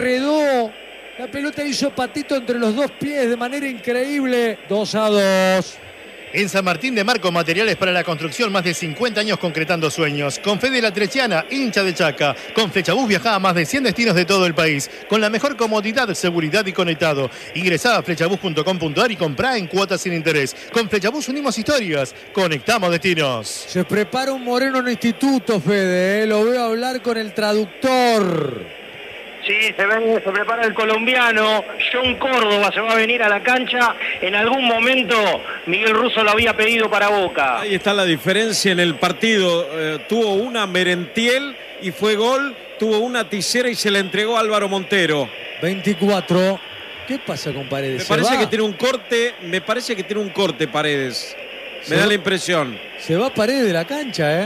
Redó, la pelota hizo patito entre los dos pies de manera increíble. 2-2. En San Martín de Marco, materiales para la construcción, más de 50 años concretando sueños. Con Fede La Trechiana, hincha de Chaca. Con Flechabús viajá a más de 100 destinos de todo el país. Con la mejor comodidad, seguridad y conectado. Ingresá a flechabús.com.ar y comprá en cuotas sin interés. Con Flechabús unimos historias, conectamos destinos. Se prepara un Moreno en instituto, Fede, Lo veo hablar con el traductor. Sí, se prepara el colombiano. John Córdoba se va a venir a la cancha. En algún momento Miguel Russo lo había pedido para Boca. Ahí está la diferencia en el partido. Tuvo una Merentiel y fue gol. Tuvo una Tisera y se la entregó a Álvaro Montero. 24. ¿Qué pasa con Paredes? Me parece que tiene un corte. Paredes. Me da la impresión. Se va Paredes de la cancha,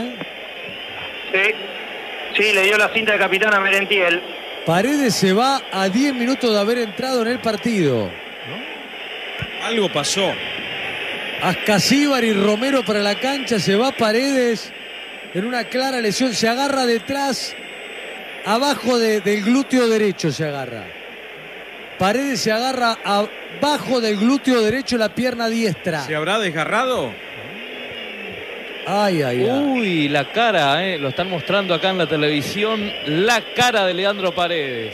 Sí, le dio la cinta de capitán a Merentiel. Paredes se va a 10 minutos de haber entrado en el partido. Algo pasó. Ascasíbar y Romero para la cancha. Se va Paredes en una clara lesión. Se agarra detrás, abajo del glúteo derecho se agarra. Paredes se agarra abajo del glúteo derecho, la pierna diestra. ¿Se habrá desgarrado? Ay. Uy, la cara, lo están mostrando acá en la televisión, la cara de Leandro Paredes.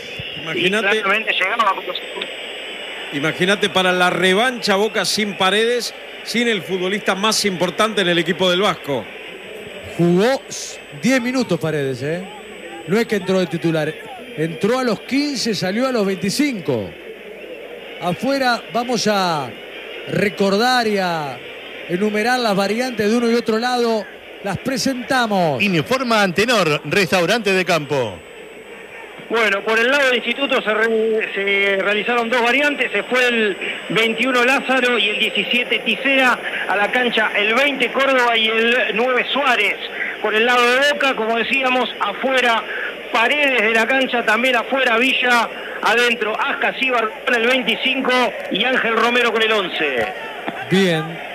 Imagínate para la revancha Boca sin Paredes, sin el futbolista más importante en el equipo del Vasco. Jugó 10 minutos Paredes, No es que entró de titular, entró a los 15, salió a los 25. Afuera vamos a recordar y a enumerar las variantes de uno y otro lado. Las presentamos. Informa Antenor, restaurante de campo. Bueno, por el lado del instituto se realizaron dos variantes. Se fue el 21 Lázaro y el 17 Tisera a la cancha, el 20 Córdoba y el 9 Suárez. Por el lado de Boca, como decíamos, afuera Paredes de la cancha, también afuera Villa, adentro Ascasíbar con el 25 y Ángel Romero con el 11. Bien.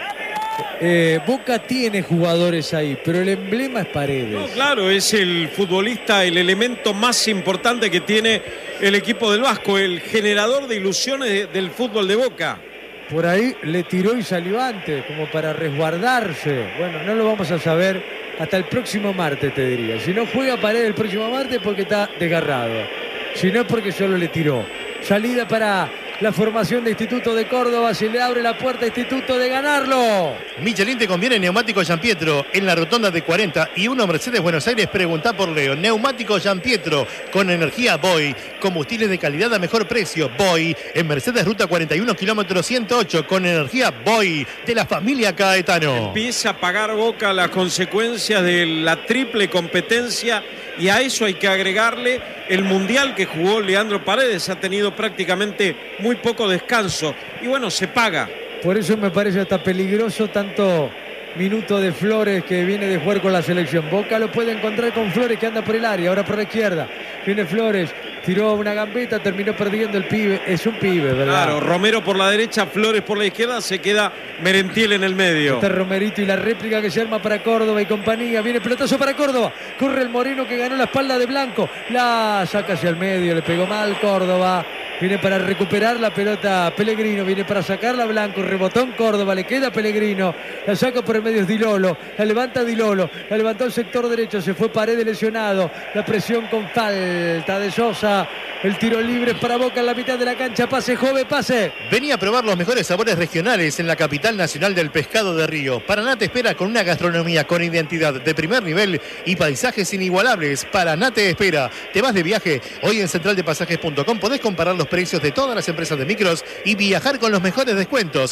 Boca tiene jugadores ahí, pero el emblema es Paredes. No, claro, es el futbolista, el elemento más importante que tiene el equipo del Vasco, el generador de ilusiones del fútbol de Boca. Por ahí le tiró y salió antes, como para resguardarse. Bueno, no lo vamos a saber hasta el próximo martes, te diría. Si no juega Paredes el próximo martes, porque está desgarrado. Si no, es porque solo le tiró. Salida para la formación de Instituto de Córdoba. Se le abre la puerta a Instituto de ganarlo. Michelin te conviene neumático Gianpietro en la rotonda de 40 y 1 Mercedes Buenos Aires. Preguntá por Leo. Neumático Gianpietro con energía Boy. Combustibles de calidad a mejor precio. Boy en Mercedes Ruta 41 kilómetro 108 con energía Boy de la familia Caetano. Empieza a pagar Boca las consecuencias de la triple competencia y a eso hay que agregarle el mundial que jugó Leandro Paredes. Ha tenido prácticamente muy poco descanso y bueno, se paga. Por eso me parece hasta peligroso tanto minuto de Flores que viene de jugar con la selección. Boca lo puede encontrar con Flores que anda por el área, ahora por la izquierda. Viene Flores, tiró una gambeta, terminó perdiendo el pibe. Es un pibe, ¿verdad? Claro, Romero por la derecha, Flores por la izquierda, se queda Merentiel en el medio. Está Romerito y la réplica que se arma para Córdoba y compañía. Viene pelotazo para Córdoba. Corre el Moreno que ganó la espalda de Blanco. La saca hacia el medio, le pegó mal Córdoba. Viene para recuperar la pelota Pellegrino, viene para sacarla Blanco, rebotó en Córdoba, le queda Pellegrino, la saca por el medio es Dilolo, la levanta Dilolo, la levantó el sector derecho, se fue Paredes lesionado, la presión con falta de Sosa, el tiro libre para Boca en la mitad de la cancha, pase Jove, pase. Vení a probar los mejores sabores regionales en la capital nacional del pescado de río. Paraná te espera con una gastronomía con identidad de primer nivel y paisajes inigualables. Paraná te espera. Te vas de viaje, hoy en centraldepasajes.com podés comparar los precios de todas las empresas de micros y viajar con los mejores descuentos.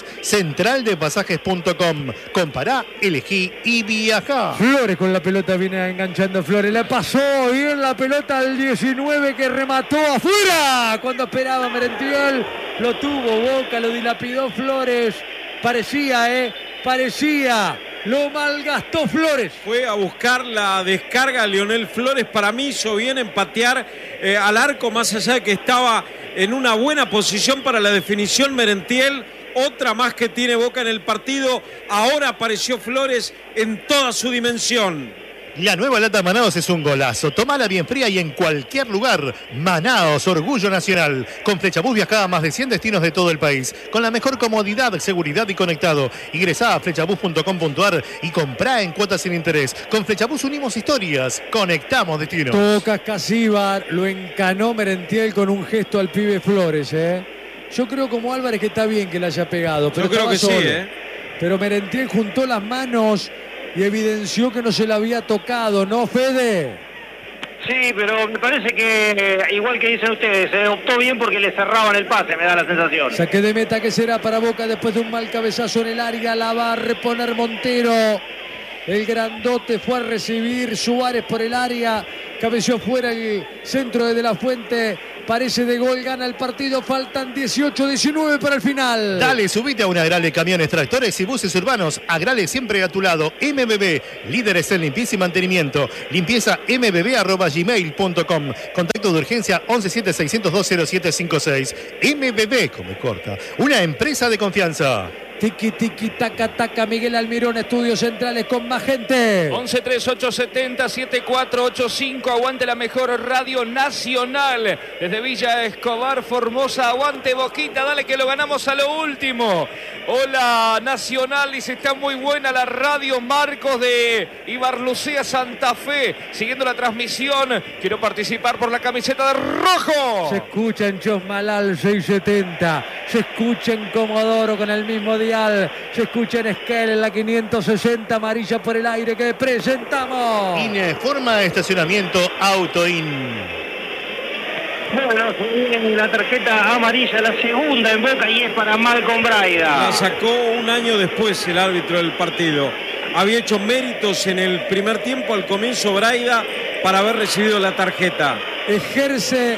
Centraldepasajes.com. Compará, elegí y viajá. Flores con la pelota, viene enganchando Flores, la pasó bien la pelota al 19 que remató afuera cuando esperaba Merentiel, lo tuvo Boca, lo dilapidó Flores, parecía, lo malgastó Flores. Fue a buscar la descarga Lionel Flores, para mí hizo bien en patear al arco, más allá de que estaba en una buena posición para la definición Merentiel. Otra más que tiene Boca en el partido. Ahora apareció Flores en toda su dimensión. La nueva lata Manaos es un golazo. Tómala bien fría y en cualquier lugar. Manaos, orgullo nacional. Con Flechabús viajá a más de 100 destinos de todo el país. Con la mejor comodidad, seguridad y conectado. Ingresá a flechabús.com.ar y comprá en cuotas sin interés. Con Flechabús unimos historias. Conectamos destinos. Toca Casíbar, lo encanó Merentiel con un gesto al pibe Flores, Yo creo como Álvarez que está bien que le haya pegado. Pero yo creo que solo. sí, Pero Merentiel juntó las manos y evidenció que no se la había tocado, ¿no, Fede? Sí, pero me parece que, igual que dicen ustedes, optó bien porque le cerraban el pase, me da la sensación. Saque de meta que será para Boca después de un mal cabezazo en el área. La va a reponer Montero. El grandote fue a recibir Suárez por el área. Cabeció fuera el centro de la Fuente. Parece de gol, gana el partido. Faltan 18-19 para el final. Dale, subite a un Agrale Camiones, Tractores y Buses Urbanos. Agrale siempre a tu lado. MBB, líderes en limpieza y mantenimiento. Limpieza mbb@gmail.com. Contacto de urgencia 1176020756. MBB, come corta. Una empresa de confianza. Tiki, tiki, taca, taca. Miguel Almirón, Estudios Centrales con más gente. 113870-7485. Aguante la mejor radio nacional. Desde Villa Escobar, Formosa. Aguante Boquita, dale que lo ganamos a lo último. Hola Nacional, dice, está muy buena la radio. Marcos de Ibarlucea, Santa Fe. Siguiendo la transmisión. Quiero participar por la camiseta de rojo. Se escucha en Chosmalal 670. Se escucha en Comodoro con el mismo dial. Se escucha en Esquel en la 560, amarilla por el aire que presentamos. INE, forma de estacionamiento Autoin. Bueno, se viene la tarjeta amarilla, la segunda en Boca, y es para Malcolm Braida. La sacó un año después el árbitro del partido. Había hecho méritos en el primer tiempo, al comienzo Braida, para haber recibido la tarjeta. Ejerce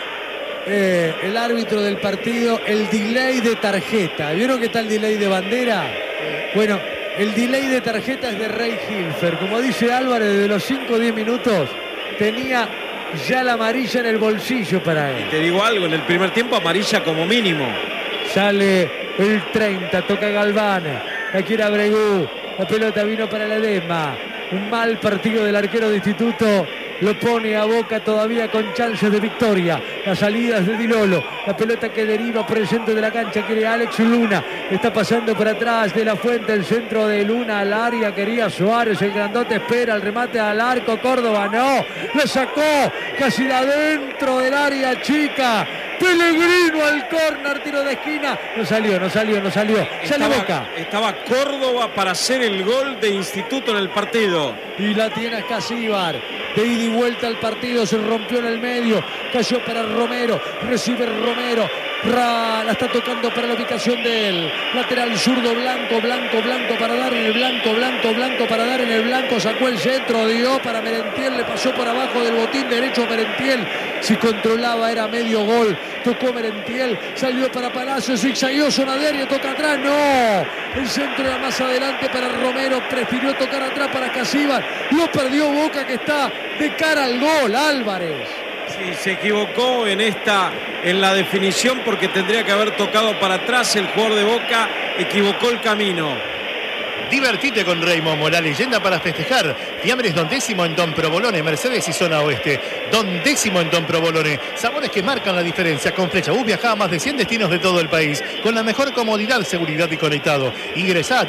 el árbitro del partido el delay de tarjeta. ¿Vieron que está el delay de bandera? Bueno, el delay de tarjeta es de Rey Hilfer. Como dice Álvarez, desde los 5 o 10 minutos tenía ya la amarilla en el bolsillo para él. Te digo algo, en el primer tiempo amarilla como mínimo. Sale el 30, toca Galván, la quiere Abregú, la pelota vino para la Ledesma. Un mal partido del arquero de Instituto. Lo pone a Boca todavía con chances de victoria. Las salidas de Di Lolo. La pelota que deriva por el centro de la cancha. Quiere Alex Luna. Está pasando por atrás de la Fuente. El centro de Luna al área. Quería Suárez. El grandote espera el remate al arco. Córdoba no. Lo sacó casi de adentro del área chica. Pellegrino al córner. Tiro de esquina. No salió. Sale Boca. Estaba Córdoba para hacer el gol de Instituto en el partido. Y la tiene Casíbar. De ida y vuelta al partido, se rompió en el medio, cayó para Romero, recibe Romero, la está tocando para la ubicación del lateral zurdo, Blanco para dar en el Blanco para dar en el Blanco, sacó el centro, dio para Merentiel, le pasó por abajo del botín derecho a Merentiel, si controlaba era medio gol, tocó Merentiel, salió para Palacio, zigzagueó zona de área, toca atrás, no, el centro era más adelante para Romero, prefirió tocar atrás para Casíbar, lo perdió Boca que está de cara al gol, Álvarez. Sí, se equivocó en la definición porque tendría que haber tocado para atrás el jugador de Boca, equivocó el camino. Divertite con Rey Momo, la leyenda para festejar. Fiambres Don Décimo en Don Provolone, Mercedes y Zona Oeste. Don Décimo en Don Provolone. Sabores que marcan la diferencia. Con Flechabús viajá a más de 100 destinos de todo el país. Con la mejor comodidad, seguridad y conectado. Ingresá a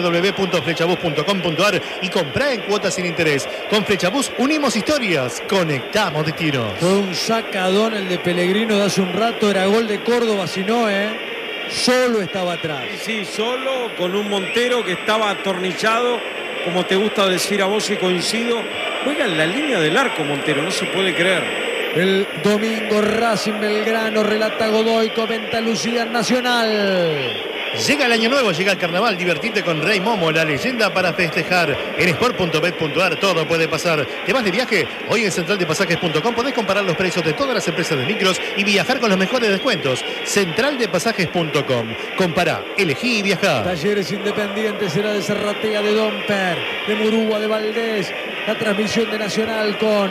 www.flechabús.com.ar y comprá en cuotas sin interés. Con Flechabús unimos historias. Conectamos destinos. Fue un sacadón el de Pellegrino de hace un rato. Era gol de Córdoba, si no, solo estaba atrás. Sí, solo con un Montero que estaba atornillado, como te gusta decir a vos y coincido. Juega en la línea del arco Montero, no se puede creer. El domingo Racing Belgrano, relata Godoy, comenta Lucía Nacional. Llega el año nuevo, llega el carnaval, divertite con Rey Momo, la leyenda para festejar. En sport.bet.ar todo puede pasar. ¿Te vas de viaje? Hoy en centraldepasajes.com podés comparar los precios de todas las empresas de micros y viajar con los mejores descuentos. Centraldepasajes.com. Compará, elegí y viajá. Talleres Independientes será de Serratea, de Domper, de Murúa, de Valdés. La transmisión de Nacional con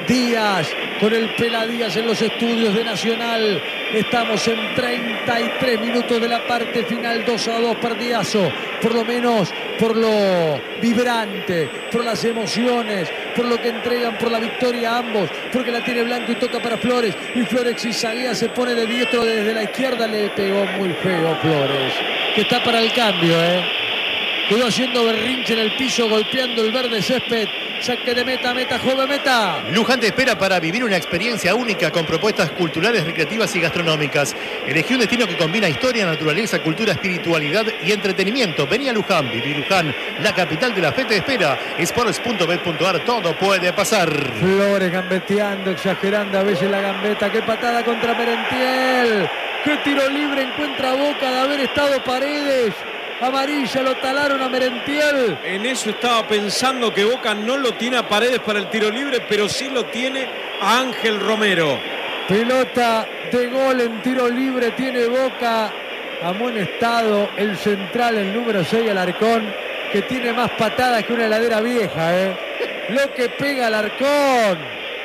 Díaz, con el Pela Díaz en los estudios de Nacional. Estamos en 33 minutos de la parte final, 2-2, partidazo. Por lo menos por lo vibrante, por las emociones, por lo que entregan, por la victoria ambos, porque la tiene Blanco y toca para Flores. Y Flores Cizaguía se pone de diestro desde la izquierda, le pegó muy feo Flores, que está para el cambio, Quedó haciendo berrinche en el piso, golpeando el verde césped. Saque de meta, joven, meta. Luján te espera para vivir una experiencia única con propuestas culturales, recreativas y gastronómicas. Elegí un destino que combina historia, naturaleza, cultura, espiritualidad y entretenimiento. Vení a Luján, viví Luján, la capital de la fe te espera. Sports.bet.ar, todo puede pasar. Flores gambeteando, exagerando a veces la gambeta. Qué patada contra Merentiel. Qué tiro libre encuentra Boca de haber estado Paredes. Amarilla, lo talaron a Merentiel. En eso estaba pensando, que Boca no lo tiene a Paredes para el tiro libre, pero sí lo tiene a Ángel Romero. Pelota de gol en tiro libre tiene Boca. Amonestado el central, el número 6, Alarcón, que tiene más patadas que una heladera vieja, Lo que pega Alarcón.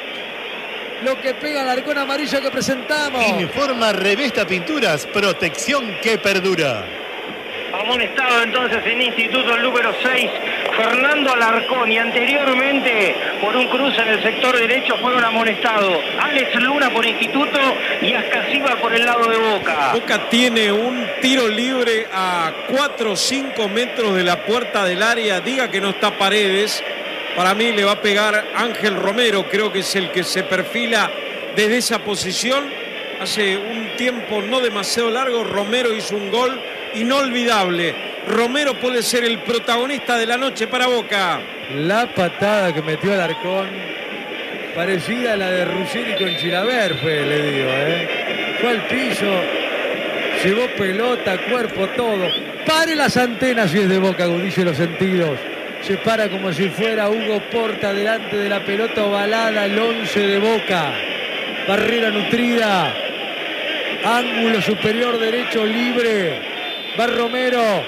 Lo que pega Alarcón, amarilla que presentamos. Informa Revesta Pinturas, protección que perdura. Amonestado entonces en Instituto el número 6, Fernando Alarcón, y anteriormente por un cruce en el sector derecho fueron amonestados Alex Luna por Instituto y Ascasíbar por el lado de Boca. Boca tiene un tiro libre a 4 o 5 metros de la puerta del área. Diga que no está Paredes, para mí le va a pegar Ángel Romero, creo que es el que se perfila desde esa posición. Hace un tiempo no demasiado largo Romero hizo un gol inolvidable. Romero puede ser el protagonista de la noche para Boca. La patada que metió Alarcón, parecida a la de Ruggeri con Chilaver, le digo, Fue al piso, llevó pelota, cuerpo, todo. Pare las antenas si es de Boca, agudice los sentidos. Se para como si fuera Hugo Porta delante de la pelota ovalada, el 11 de Boca. Barrera nutrida. Ángulo superior derecho libre. Va Romero,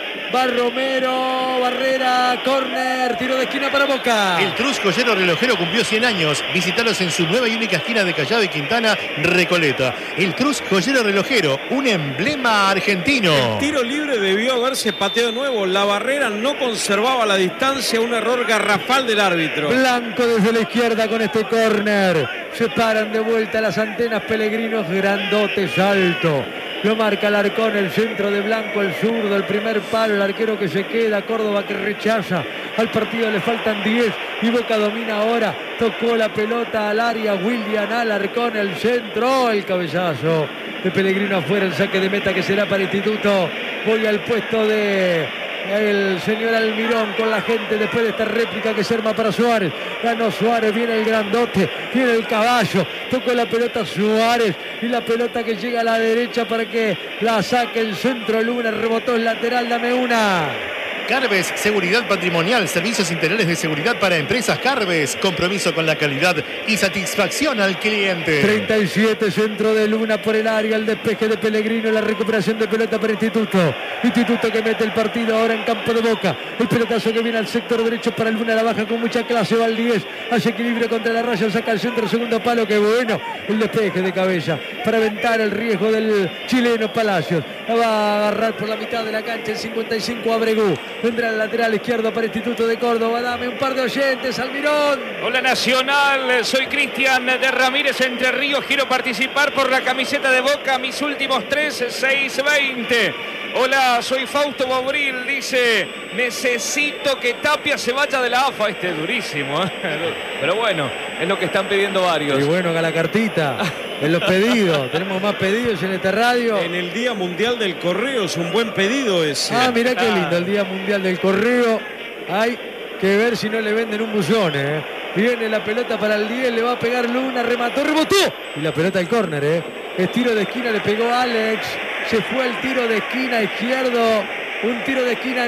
Barrera, córner, tiro de esquina para Boca. El Cruz Joyero Relojero cumplió 100 años. Visítalos en su nueva y única esquina de Callao y Quintana, Recoleta. El Cruz Joyero Relojero, un emblema argentino. El tiro libre debió haberse pateado de nuevo. La barrera no conservaba la distancia, un error garrafal del árbitro. Blanco desde la izquierda con este córner. Se paran de vuelta las antenas, Pellegrinos, grandotes, alto. Lo marca Alarcón, el centro de Blanco, el zurdo, el primer palo, el arquero que se queda, Córdoba que rechaza. Al partido le faltan 10 y Boca domina ahora. Tocó la pelota al área, William Alarcón, el centro, el cabezazo de Pellegrino afuera, el saque de meta que será para Instituto. Voy al puesto de el señor Almirón con la gente después de esta réplica que se arma para Suárez. Ganó Suárez, viene el grandote, viene el caballo, tocó la pelota Suárez y la pelota que llega a la derecha para que la saque el centro. Luna, rebotó el lateral, dame una. Carves, seguridad patrimonial, servicios integrales de seguridad para empresas. Carves, compromiso con la calidad y satisfacción al cliente. 37, centro de Luna por el área, el despeje de Pellegrino, la recuperación de pelota para Instituto. Instituto que mete el partido ahora en campo de Boca. El pelotazo que viene al sector derecho para Luna, la baja con mucha clase, va al 10, hace equilibrio contra la raya, saca el centro, segundo palo, que bueno, el despeje de cabeza para aventar el riesgo del chileno Palacios. La va a agarrar por la mitad de la cancha el 55 Abregú. Vendrá el lateral izquierdo para Instituto de Córdoba. Dame un par de oyentes, Almirón. Hola Nacional, soy Cristian de Ramírez, Entre Ríos. Quiero participar por la camiseta de Boca. Mis últimos 3, 6, 20. Hola, soy Fausto Bobril. Dice, necesito que Tapia se vaya de la AFA. Este es durísimo, pero bueno, es lo que están pidiendo varios. Y bueno, haga la cartita. En los pedidos, tenemos más pedidos en esta radio. En el Día Mundial del Correo es un buen pedido ese. Ah, mirá qué lindo, el Día Mundial del Correo. Hay que ver si no le venden un buzón, Viene la pelota para el 10, le va a pegar Luna, remató, rebotó. Y la pelota al córner, Es tiro de esquina, le pegó Alex. Se fue al tiro de esquina izquierdo. Un tiro de esquina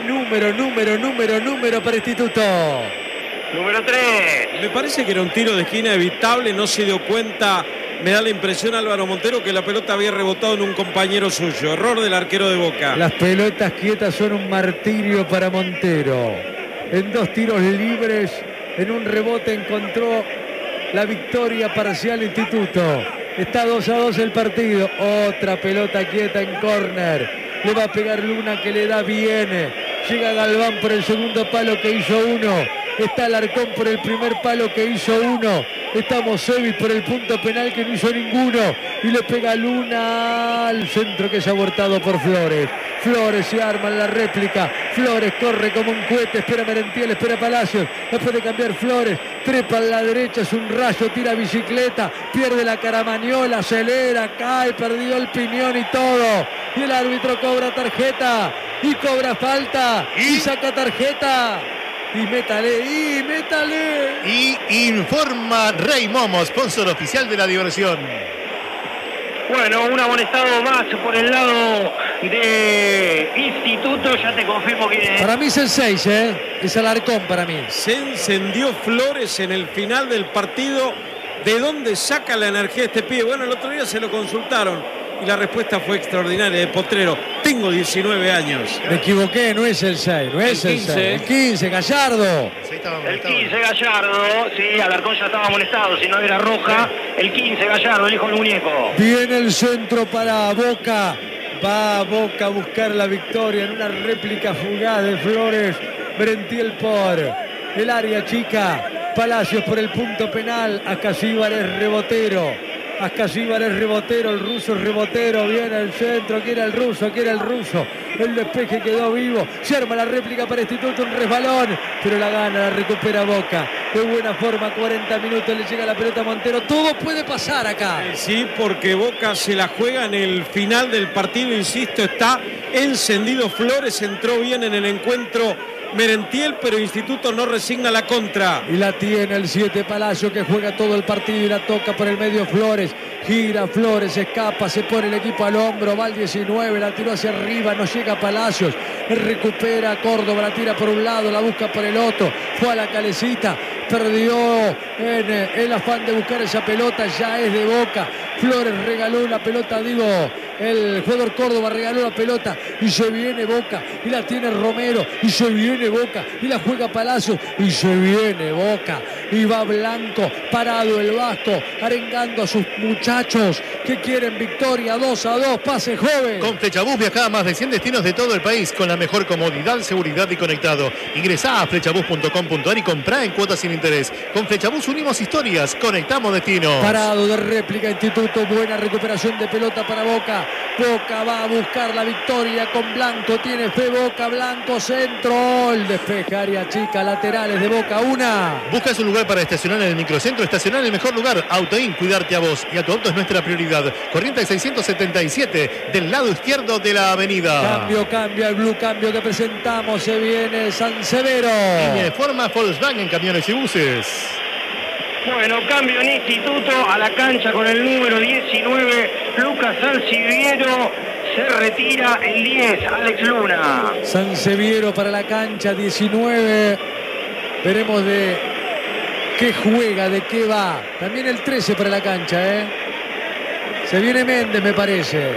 número para Instituto. Número 3. Me parece que era un tiro de esquina evitable, no se dio cuenta. Me da la impresión Álvaro Montero que la pelota había rebotado en un compañero suyo. Error del arquero de Boca. Las pelotas quietas son un martirio para Montero. En 2 tiros libres, en un rebote encontró la victoria parcial Instituto. Está 2-2 el partido. Otra pelota quieta en córner. Le va a pegar Luna que le da bien. Llega Galván por el segundo palo que hizo uno. Está Alarcón por el primer palo que hizo uno. Está Mosevic por el punto penal que no hizo ninguno. Y le pega Luna al centro que es abortado por Flores. Flores se arma en la réplica. Flores corre como un cohete. Espera Merentiel, espera Palacios. No puede cambiar Flores. Trepa a la derecha, es un rayo, tira bicicleta. Pierde la Caramaniola, acelera, cae, perdió el piñón y todo. Y el árbitro cobra tarjeta. Y cobra falta. Y saca tarjeta. Y métale. Y informa Rey Momo, sponsor oficial de la diversión. Bueno, un amonestado más por el lado de Instituto. Ya te confirmo que... Para mí es el 6, es Alarcón para mí. Se encendió Flores en el final del partido. ¿De dónde saca la energía este pibe? Bueno, el otro día se lo consultaron y la respuesta fue extraordinaria de Potrero. Tengo 19 años. Me equivoqué, no es el 6, no es el 6. El 15, Gallardo. El 15 Gallardo, sí, Alarcón ya estaba amonestado, si no era roja. El 15 Gallardo, el hijo del muñeco. Viene el centro para Boca. Va Boca a buscar la victoria en una réplica fugaz de Flores. Merentiel por el área chica. Palacios por el punto penal. Ascasíbar es rebotero. Ascasíbar es rebotero, el ruso es rebotero, viene el centro, quiere el ruso, el despeje quedó vivo, se arma la réplica para Instituto, un resbalón, pero la gana, la recupera Boca, de buena forma, 40 minutos, le llega la pelota a Montero, todo puede pasar acá. Sí, porque Boca se la juega en el final del partido, insisto, está encendido Flores, entró bien en el encuentro Merentiel, pero Instituto no resigna la contra. Y la tiene el 7 Palacio que juega todo el partido y la toca por el medio Flores. Gira Flores, escapa, se pone el equipo al hombro, va al 19, la tiró hacia arriba, no llega Palacios. Recupera Córdoba, la tira por un lado, la busca por el otro. Fue a la calecita, perdió en el afán de buscar esa pelota, ya es de Boca. Flores regaló la pelota, el jugador Córdoba regaló la pelota y se viene Boca y la tiene Romero y se viene Boca y la juega Palacios y se viene Boca y va Blanco, parado el Vasco, arengando a sus muchachos que quieren victoria. 2-2, pase joven. Con Flechabús viaja a más de 100 destinos de todo el país con la mejor comodidad, seguridad y conectado. Ingresá a flechabús.com.ar y comprá en cuotas sin interés. Con Flechabús unimos historias, conectamos destinos. Parado de réplica Instituto, buena recuperación de pelota para Boca. Boca va a buscar la victoria con Blanco, tiene fe Boca, Blanco, centro, el despeje, área chica, laterales de Boca, una. ¿Buscas un lugar para estacionar en el microcentro? Estacionar en el mejor lugar. Autoin, cuidarte a vos y a tu auto es nuestra prioridad. Corrientes 677, del lado izquierdo de la avenida. Cambio, el blue cambio que presentamos, se viene San Severo. Y forma Volkswagen Camiones y Buses. Bueno, cambio en Instituto, a la cancha con el número 19, Lucas Sanseviero, se retira el 10, Alex Luna. Sanseviero para la cancha, 19, veremos de qué juega, de qué va. También el 13 para la cancha, se viene Méndez, me parece.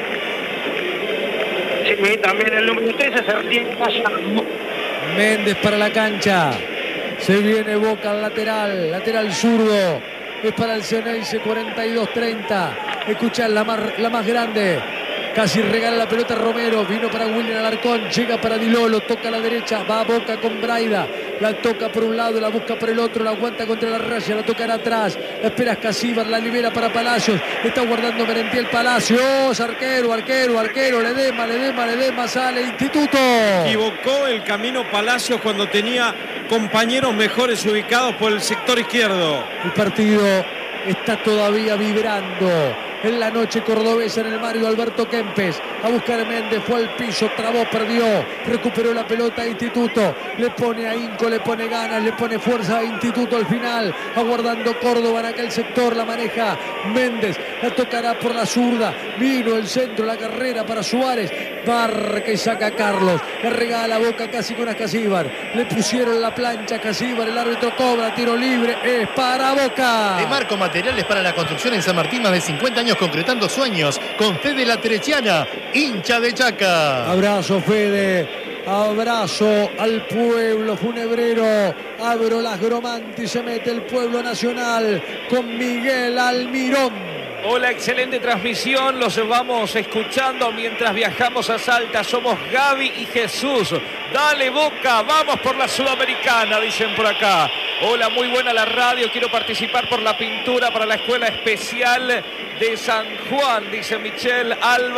Sí, también el número 13 se retira Gallardo. Méndez para la cancha. Se viene Boca al lateral zurdo. Es para el Ceneice, 42-30. Escuchad la más grande. Casi regala la pelota Romero. Vino para William Alarcón. Llega para Di Lolo. Toca a la derecha. Va a Boca con Braida. La toca por un lado, la busca por el otro. La aguanta contra la raya. La tocará atrás. La espera Ascasíbar. La libera para Palacios. Está guardando Merentiel Palacios. Arquero. Ledesma. Sale Instituto. Equivocó el camino Palacios cuando tenía compañeros mejores ubicados por el sector izquierdo. El partido está todavía vibrando en la noche cordobesa en el Mario Alberto Kempes. A buscar a Méndez, fue al piso, trabó, perdió, recuperó la pelota a Instituto, le pone ahínco, le pone ganas, le pone fuerza a Instituto al final, aguardando Córdoba en aquel sector, la maneja Méndez, la tocará por la zurda, vino el centro, la carrera para Suárez, barra que saca a Carlos, le regala Boca casi con Ascasíbar, le pusieron la plancha a Ascasíbar, el árbitro cobra, tiro libre, es para Boca. De Marco Materiales para la construcción en San Martín, más de 50 años concretando sueños, con Fede La Teresiana, hincha de Chaca. Abrazo Fede, Abrazo al pueblo funebrero. Abro las Gromanti, se mete el pueblo nacional con Miguel Almirón. Hola, excelente transmisión, los vamos escuchando mientras viajamos a Salta. Somos Gaby y Jesús. Dale Boca, vamos por la Sudamericana, dicen por acá. Hola, muy buena la radio, quiero participar por la pintura para la Escuela Especial de San Juan, dice Michelle Alba.